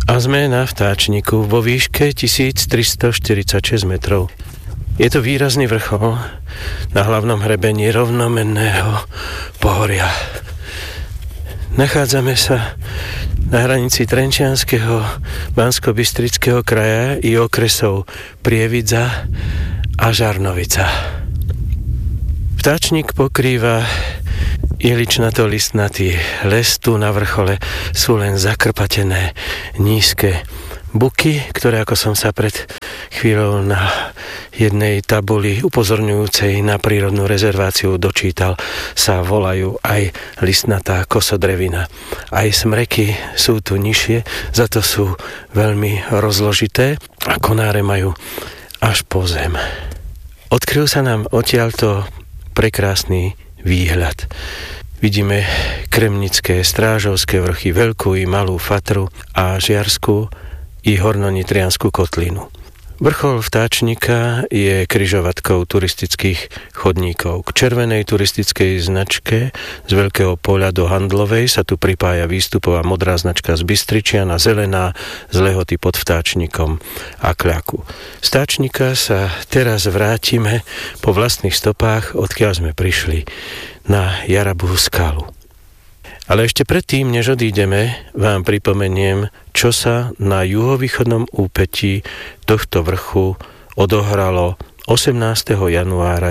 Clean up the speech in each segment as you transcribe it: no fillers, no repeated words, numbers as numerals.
A sme na vtáčniku vo výške 1346 metrov. Je to výrazný vrchol na hlavnom hrebení rovnomenného pohoria. Nachádzame sa na hranici Trenčianskeho, Banskobystrického kraja i okresov Prievidza a Žarnovica. Vtáčnik pokrýva jeličnato-listnatý les. Tu na vrchole sú len zakrpatené nízke buky, ktoré, ako som sa pred chvíľou na jednej tabuli upozorňujúcej na prírodnú rezerváciu dočítal, sa volajú aj listnatá kosodrevina. Aj smreky sú tu nižšie, za to sú veľmi rozložité a konáre majú až po zem. Odkryl sa nám odtiaľto prekrásny výhľad. Vidíme Kremnické, Strážovské vrchy, Veľkú i Malú Fatru a Žiarsku i Hornonitriansku kotlinu. Vrchol Vtáčnika je križovatkou turistických chodníkov. K červenej turistickej značke z Veľkého Poľa do Handlovej sa tu pripája výstupová modrá značka z Bystričian a zelená z Lehoty pod Vtáčnikom a Kľaku. Z Vtáčnika sa teraz vrátime po vlastných stopách, odkiaľ sme prišli, na Jarabú skalu. Ale ešte predtým, než odídeme, vám pripomeniem, čo sa na juhovýchodnom úpetí tohto vrchu odohralo 18. januára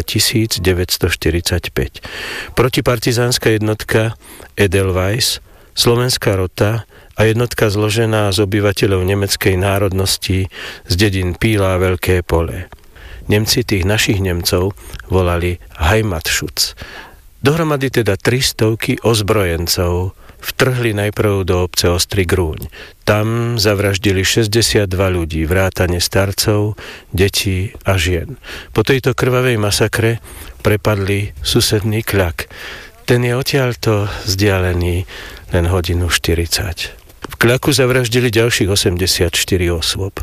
1945. Protipartizánska jednotka Edelweiss, slovenská rota a jednotka zložená z obyvateľov nemeckej národnosti z dedín Píla a Veľké Pole. Nemci tých našich Nemcov volali Heimatschutz. Dohromady teda 300 ozbrojencov vtrhli najprv do obce Ostrý Grúň. Tam zavraždili 62 ľudí, vrátane starcov, detí a žien. Po tejto krvavej masakre prepadli susedný Kľak. Ten je odtiaľto vzdialený len hodinu 40. V Kľaku zavraždili ďalších 84 osôb.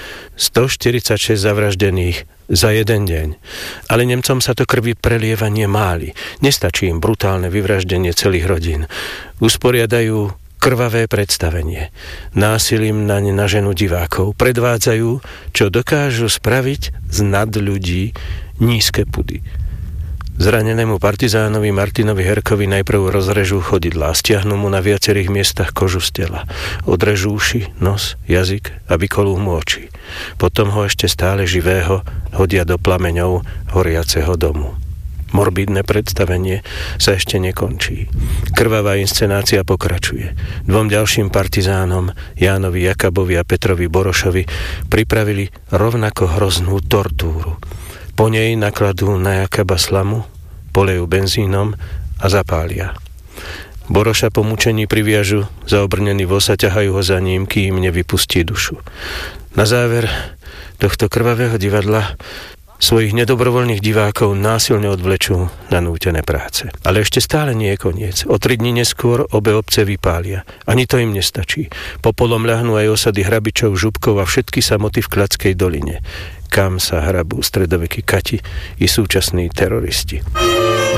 146 zavraždených za jeden deň. Ale Nemcom sa to krvi prelievanie máli. Nestačí im brutálne vyvraždenie celých rodín. Usporiadajú krvavé predstavenie. Násilím naň naženú divákov. Predvádzajú, čo dokážu spraviť z nadľudí nízke pudy. Zranenému partizánovi Martinovi Herkovi najprv rozrežú chodidlá, stiahnu mu na viacerých miestach kožu z tela. Odrežú uši, nos, jazyk a vykolú mu oči. Potom ho ešte stále živého hodia do plameňov horiaceho domu. Morbidné predstavenie sa ešte nekončí. Krvavá inscenácia pokračuje. Dvom ďalším partizánom, Jánovi Jakabovi a Petrovi Borošovi, pripravili rovnako hroznú tortúru. Po nej nakladú na Jakaba slamu, polejú benzínom a zapália. Boroša po mučení priviažu, zaobrnený vosa, ťahajú ho za ním, kým nevypustí dušu. Na záver tohto krvavého divadla svojich nedobrovoľných divákov násilne odvlečú na nútené práce. Ale ešte stále nie je koniec. O 3 dní neskôr obe obce vypália. Ani to im nestačí. Popolom ľahnú aj osady Hrabičov, Župkov a všetky samoty v Kľadskej doline, kam sa hrabú stredovekí Kati i súčasní teroristi.